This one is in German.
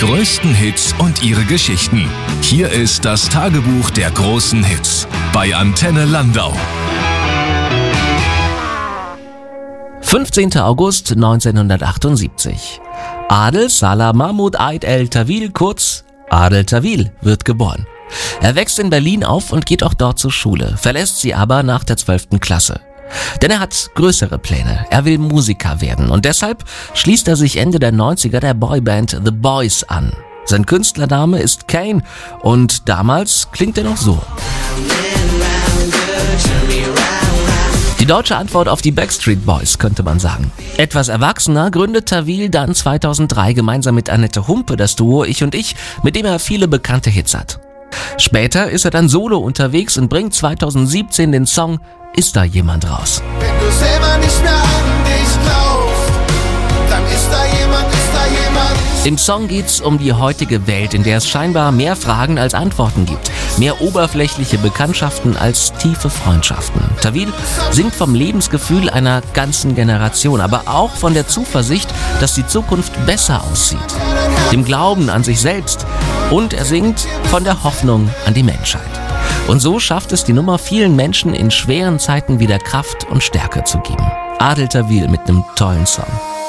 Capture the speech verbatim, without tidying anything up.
größten Hits und ihre Geschichten. Hier ist das Tagebuch der großen Hits bei Antenne Landau. fünfzehnter August neunzehnhundertachtundsiebzig. Adel Salah Mahmud Eid El Tawil, kurz Adel Tawil, wird geboren. Er wächst in Berlin auf und geht auch dort zur Schule, verlässt sie aber nach der zwölften Klasse. Denn er hat größere Pläne. Er will Musiker werden und deshalb schließt er sich Ende der neunziger der Boyband The Boys an. Sein Künstlername ist Kane und damals klingt er noch so. Die deutsche Antwort auf die Backstreet Boys, könnte man sagen. Etwas erwachsener gründet Tawil dann zweitausenddrei gemeinsam mit Annette Humpe das Duo Ich und Ich, mit dem er viele bekannte Hits hat. Später ist er dann solo unterwegs und bringt zweitausendsiebzehn den Song Ist da jemand raus. Wenn du selber nicht mehr an dich glaubst, dann ist da jemand, ist da jemand. Im Song geht's um die heutige Welt, in der es scheinbar mehr Fragen als Antworten gibt. Mehr oberflächliche Bekanntschaften als tiefe Freundschaften. Tawil singt vom Lebensgefühl einer ganzen Generation, aber auch von der Zuversicht, dass die Zukunft besser aussieht. Dem Glauben an sich selbst und er singt von der Hoffnung an die Menschheit. Und so schafft es die Nummer vielen Menschen in schweren Zeiten wieder Kraft und Stärke zu geben. Adel Tawil mit einem tollen Song.